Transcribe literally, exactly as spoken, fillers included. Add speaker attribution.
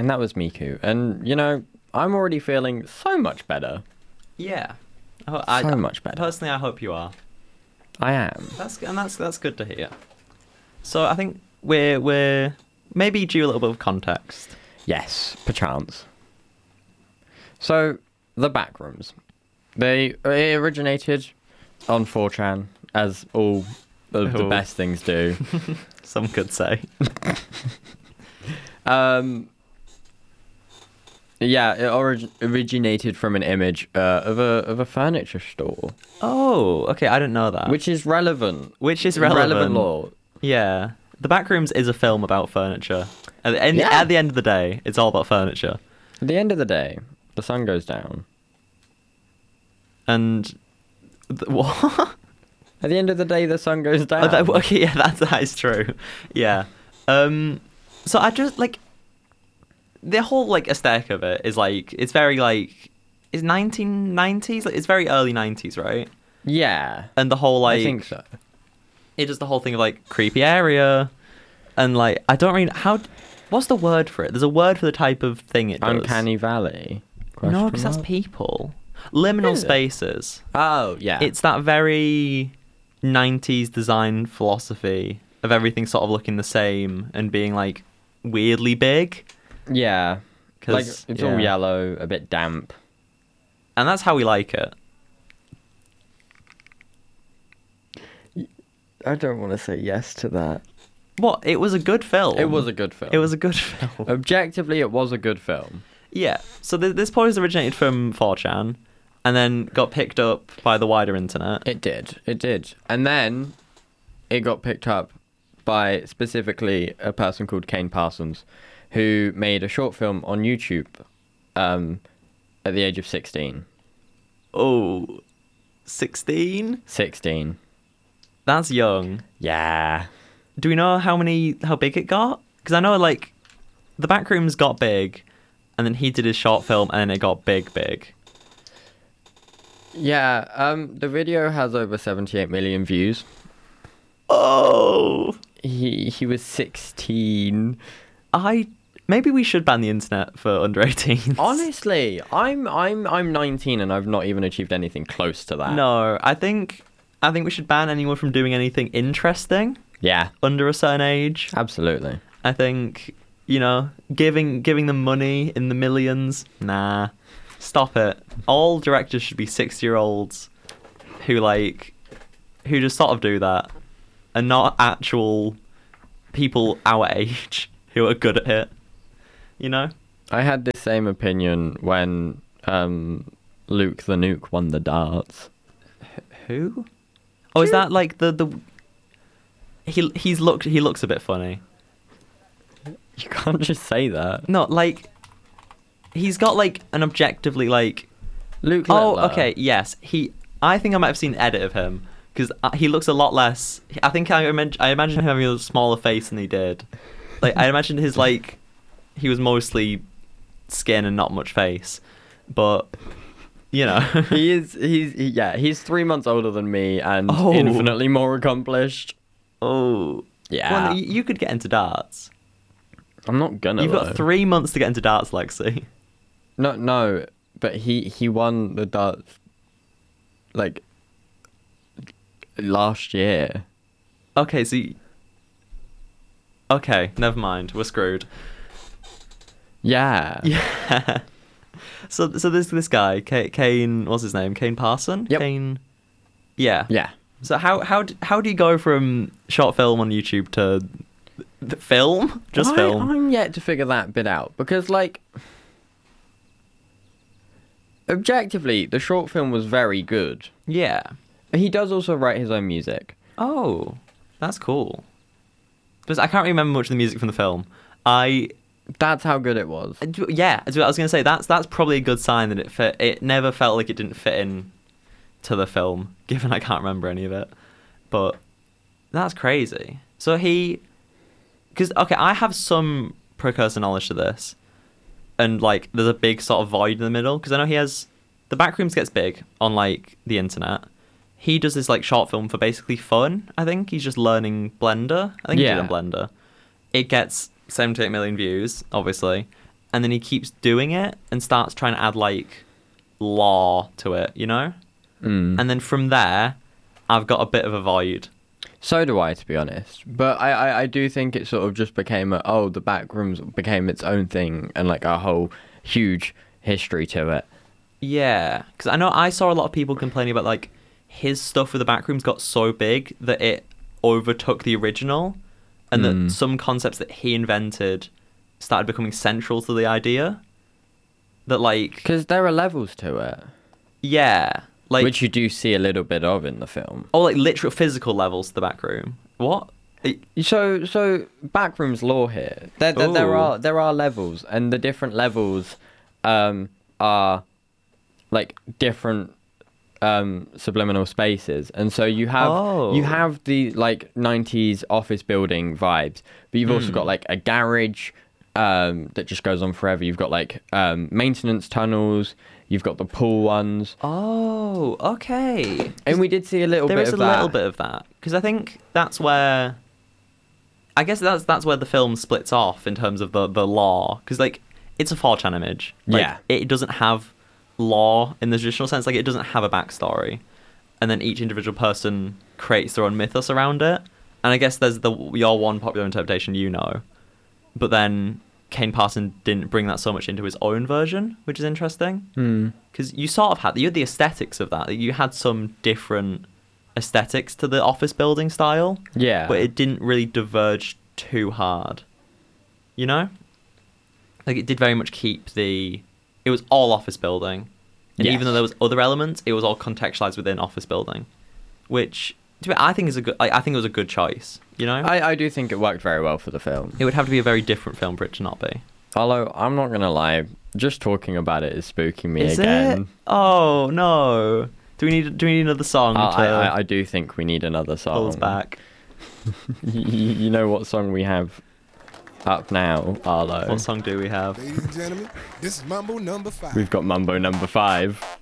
Speaker 1: And that was Miku. And, you know, I'm already feeling so much better.
Speaker 2: Yeah. I, I,
Speaker 1: So much better.
Speaker 2: Personally, I hope you are.
Speaker 1: I am.
Speaker 2: That's and that's that's good to hear. So I think we're we're maybe due a little bit of context.
Speaker 1: Yes, perchance. So, the Backrooms. They it originated on four chan, as all of the
Speaker 2: Oh.
Speaker 1: best things do.
Speaker 2: Some could say.
Speaker 1: um, yeah, it orig- originated from an image uh, of a of a furniture store,
Speaker 2: Oh, okay. I didn't know that.
Speaker 1: which is relevant.
Speaker 2: Which is relevant.
Speaker 1: law.
Speaker 2: Yeah. The Backrooms is a film about furniture. At the, end,
Speaker 1: Yeah.
Speaker 2: at the end of the day, it's all about furniture.
Speaker 1: At the end of the day, the sun goes down.
Speaker 2: And th- what?
Speaker 1: At the end of the day, the sun goes down.
Speaker 2: Oh, that, okay, yeah, that's that is true. Yeah. Um. So I just like the whole like aesthetic of it is like it's very like it's nineteen nineties. Like it's very early nineties, right?
Speaker 1: Yeah,
Speaker 2: And the whole like
Speaker 1: I think so.
Speaker 2: it does the whole thing of like creepy area, and like I don't really how. What's the word for it? There's a word for the type of thing it does.
Speaker 1: Uncanny Valley.
Speaker 2: No,
Speaker 1: Question
Speaker 2: because that's
Speaker 1: mark?
Speaker 2: people. Liminal
Speaker 1: Is it?
Speaker 2: spaces.
Speaker 1: Oh, yeah.
Speaker 2: It's that very nineties design philosophy of everything sort of looking the same and being like weirdly big.
Speaker 1: yeah.
Speaker 2: 'Cause,
Speaker 1: Like it's all
Speaker 2: yeah.
Speaker 1: yellow, a bit damp.
Speaker 2: And that's how we like it.
Speaker 1: I don't want to say yes to that.
Speaker 2: What? It was a good film.
Speaker 1: It was a good film.
Speaker 2: It was a good film.
Speaker 1: Objectively, it was a good film.
Speaker 2: Yeah. So th- this probably originated from four chan and then got picked up by the wider internet.
Speaker 1: It did. It did. And then it got picked up by specifically a person called Kane Parsons, who made a short film on YouTube um, at the age of sixteen.
Speaker 2: Oh, sixteen?
Speaker 1: sixteen.
Speaker 2: That's young.
Speaker 1: Yeah.
Speaker 2: Do we know how many, how big it got? Because I know, like, the Backrooms got big, and then he did his short film, and then it got big, big.
Speaker 1: Yeah. Um, the video has over seventy-eight million views.
Speaker 2: Oh!
Speaker 1: He he was sixteen.
Speaker 2: I... Maybe we should ban the internet for under eighteens.
Speaker 1: Honestly, I'm I'm I'm nineteen and I've not even achieved anything close to that.
Speaker 2: No, I think... I think we should ban anyone from doing anything interesting
Speaker 1: Yeah.
Speaker 2: under a certain age.
Speaker 1: Absolutely.
Speaker 2: I think, you know, giving giving them money in the millions, nah. Stop it. All directors should be sixty-year-olds who, like, who just sort of do that and not actual people our age who are good at it. You know?
Speaker 1: I had the same opinion when um, Luke the Nuke won the darts.
Speaker 2: Who? Oh, is that like the the he he's looked he looks a bit funny.
Speaker 1: You can't just say that.
Speaker 2: No, like he's got like an objectively like
Speaker 1: Luke
Speaker 2: oh
Speaker 1: Littler.
Speaker 2: okay yes he I think I might have seen an edit of him because he looks a lot less. I think I imagine I imagine him having a smaller face than he did. Like I imagine his like he was mostly skin and not much face, but you know
Speaker 1: He is, he's, he, yeah, he's three months older than me and
Speaker 2: Oh.
Speaker 1: infinitely more accomplished.
Speaker 2: oh
Speaker 1: Yeah.
Speaker 2: well, you, you could get into darts.
Speaker 1: I'm not gonna,
Speaker 2: You've
Speaker 1: though.
Speaker 2: got three months to get into darts, Lexi.
Speaker 1: No, no, but he, he won the darts, like, last year.
Speaker 2: Okay, so you... okay, never mind. We're screwed.
Speaker 1: Yeah.
Speaker 2: Yeah. So so there's this guy, K- Kane. What's his name? Kane Parson.
Speaker 1: Yep.
Speaker 2: Kane. Yeah.
Speaker 1: Yeah.
Speaker 2: So how how d- how do you go from short film on YouTube to th- film? Just
Speaker 1: I,
Speaker 2: film.
Speaker 1: I'm yet to figure that bit out because, like, objectively, the short film was very good.
Speaker 2: Yeah.
Speaker 1: He does also write his own music.
Speaker 2: Oh, that's cool. Because I can't remember much of the music from the film. I
Speaker 1: That's how good it was.
Speaker 2: I do- yeah, that's what I was gonna say. That's that's probably a good sign that it fit. It never felt like it didn't fit in to the film, given I can't remember any of it. But that's crazy. So he, because okay, I have some precursor knowledge to this, and like there's a big sort of void in the middle because I know he has the Backrooms gets big on like the internet. He does this like short film for basically fun. I think he's just learning Blender. I think
Speaker 1: Yeah.
Speaker 2: he's doing Blender. It gets seventy-eight million views, obviously, and then he keeps doing it and starts trying to add like lore to it, you know?
Speaker 1: Mm.
Speaker 2: And then from there, I've got a bit of a void.
Speaker 1: So do I, to be honest. But I, I, I do think it sort of just became a, oh, the Backrooms became its own thing and like a whole huge history to it.
Speaker 2: Yeah, because I know I saw a lot of people complaining about like his stuff with the Backrooms got so big that it overtook the original, and
Speaker 1: Mm.
Speaker 2: that some concepts that he invented started becoming central to the idea. That like,
Speaker 1: Because there are levels to it,
Speaker 2: yeah, like
Speaker 1: which you do see a little bit of in the film.
Speaker 2: oh, like literal physical levels to the Backroom. What? It-
Speaker 1: So, so Backrooms lore here. There, there, there
Speaker 2: Ooh.
Speaker 1: are there are levels, and the different levels um, are like different um, subliminal spaces, and so you have
Speaker 2: Oh.
Speaker 1: you have the like nineties office building vibes, but you've also
Speaker 2: Hmm.
Speaker 1: got like a garage um, that just goes on forever. You've got like um, maintenance tunnels. You've got the pool ones,
Speaker 2: Oh, okay.
Speaker 1: and we did see a little
Speaker 2: There
Speaker 1: bit
Speaker 2: is
Speaker 1: of
Speaker 2: a
Speaker 1: that.
Speaker 2: little bit of that because I think that's where. I guess that's that's where the film splits off in terms of the the lore, because like it's a four chan image. Like,
Speaker 1: Yeah.
Speaker 2: it doesn't have lore in the traditional sense. Like it doesn't have a backstory, and then each individual person creates their own mythos around it. And I guess there's the your one popular interpretation, you know, but then Kane Parson didn't bring that so much into his own version, which is interesting.
Speaker 1: Hmm.
Speaker 2: Because you sort of had you had the aesthetics of that. You had some different aesthetics to the office building style,
Speaker 1: Yeah,
Speaker 2: but it didn't really diverge too hard. You know, like it did very much keep the. It was all office building, and
Speaker 1: Yes.
Speaker 2: even though there was other elements, it was all contextualized within office building, which to me, I think is a good. Like, I think it was a good choice. You know,
Speaker 1: I, I do think it worked very well for the film.
Speaker 2: it would have to be a very different film for it to not be.
Speaker 1: Although I'm not gonna lie, just talking about it is spooking me
Speaker 2: Is
Speaker 1: again.
Speaker 2: it? Oh no! Do we need? Do we need another song
Speaker 1: I,
Speaker 2: to
Speaker 1: I, I- I do think we need another song.
Speaker 2: pull us back?
Speaker 1: you, you know what song we have up now, Arlo?
Speaker 2: What song do we have?
Speaker 3: Ladies and gentlemen, this is Mambo number five.
Speaker 1: We've got Mumbo number five.